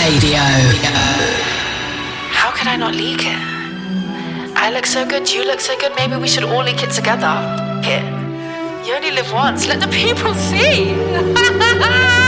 Radio. How could I not leak it? I look so good, you look so good, maybe we should all leak it together. Here. You only live once, let the people see.